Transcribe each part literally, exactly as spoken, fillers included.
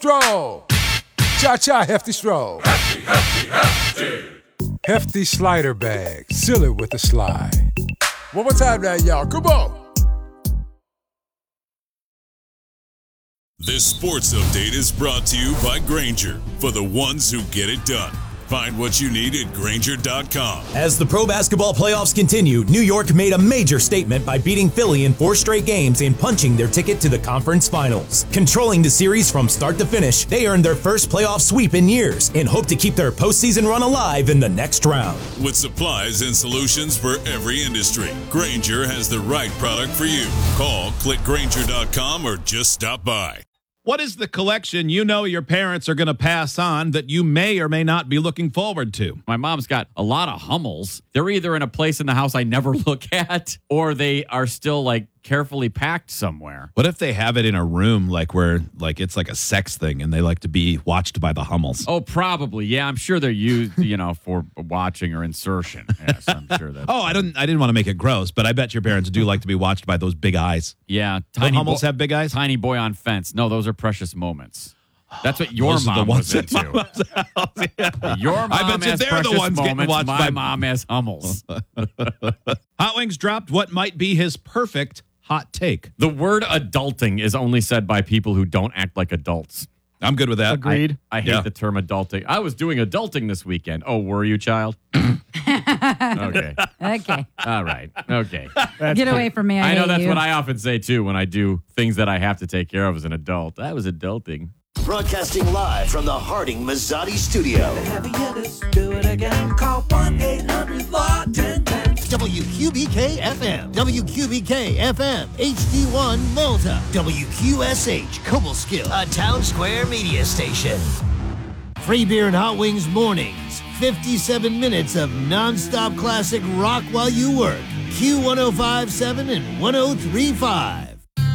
Stroll. Cha-cha, Hefty Stroll. Hefty, hefty, hefty. Hefty slider bag. Seal it with a slide. One more time now, y'all. Come on. This sports update is brought to you by Grainger, for the ones who get it done. Find what you need at Grainger dot com. As the pro basketball playoffs continue, New York made a major statement by beating Philly in four straight games and punching their ticket to the conference finals. Controlling the series from start to finish, they earned their first playoff sweep in years and hope to keep their postseason run alive in the next round. With supplies and solutions for every industry, Grainger has the right product for you. Call, click Grainger dot com, or just stop by. What is the collection you know your parents are going to pass on that you may or may not be looking forward to? My mom's got a lot of Hummels. They're either in a place in the house I never look at, or they are still like carefully packed somewhere. What if they have it in a room like where like it's like a sex thing and they like to be watched by the Hummels? Oh, probably. Yeah, I'm sure they're used, you know, for watching or insertion. Yes, I'm sure that. Oh, I didn't I didn't want to make it gross, but I bet your parents do like to be watched by those big eyes. Yeah, Tiny tiny Hummels bo- have big eyes? Tiny boy on fence. No, those are precious moments. That's what your Those are the mom ones was that into. mom's house, yeah. Your mom I bet you has they're precious the ones getting moments. watched My by mom has Hummels. Hot Wings dropped what might be his perfect hot take. The word adulting is only said by people who don't act like adults. I'm good with that. Agreed. I, I hate Yeah. the term adulting. I was doing adulting this weekend. Oh, were you, child? Okay. Okay. All right. Okay. Get away from me. I, I know hate that's you. what I often say, too, when I do things that I have to take care of as an adult. I was adulting. Broadcasting live from the Harding Mazzotti studio. Do it again. Call one eight hundred law ten ten. W Q B K F M, W Q B K F M, H D one Malta, W Q S H Cobleskill, a Town Square media station. Free beer and hot wings mornings. fifty-seven minutes of nonstop classic rock while you work. Q one oh five point seven and one oh three point five.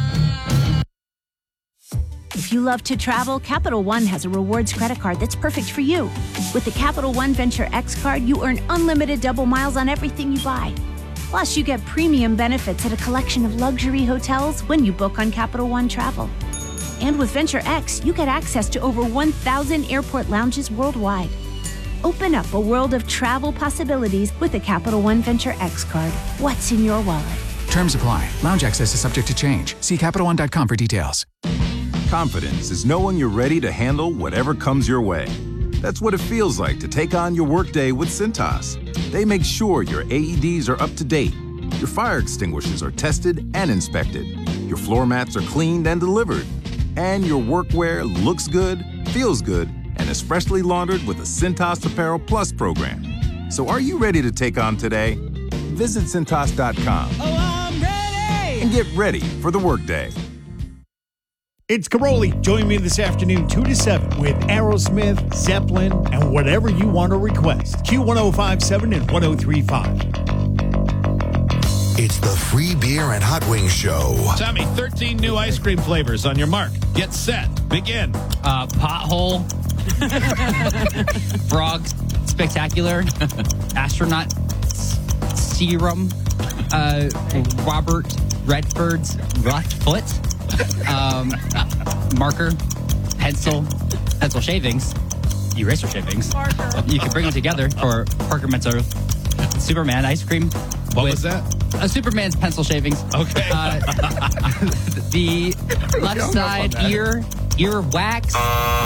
If you love to travel, Capital One has a rewards credit card that's perfect for you. With the Capital One Venture X card, you earn unlimited double miles on everything you buy. Plus, you get premium benefits at a collection of luxury hotels when you book on Capital One Travel. And with Venture X, you get access to over one thousand airport lounges worldwide. Open up a world of travel possibilities with the Capital One Venture X card. What's in your wallet? Terms apply. Lounge access is subject to change. See Capital One dot com for details. Confidence is knowing you're ready to handle whatever comes your way. That's what it feels like to take on your workday with Cintas. They make sure your A E Ds are up to date, your fire extinguishers are tested and inspected, your floor mats are cleaned and delivered, and your workwear looks good, feels good, and is freshly laundered with the Cintas Apparel Plus program. So are you ready to take on today? Visit Cintas dot com. Oh, I'm ready. And get ready for the workday. It's Caroli. Join me this afternoon, two to seven, with Aerosmith, Zeppelin, and whatever you want to request. Q one oh five point seven and one oh three point five. It's the Free Beer and Hot Wings Show. Tommy, thirteen new ice cream flavors on your mark. Get set. Begin. Uh, pothole. Frog Spectacular. Astronaut Serum. Uh, Robert Redford's Rough Foot. Um, marker, pencil, pencil shavings, eraser shavings. Marker. You can bring them together for Parker Mentor Superman ice cream. What was that? A Superman's pencil shavings. Okay. Uh, the left side ear, ear wax.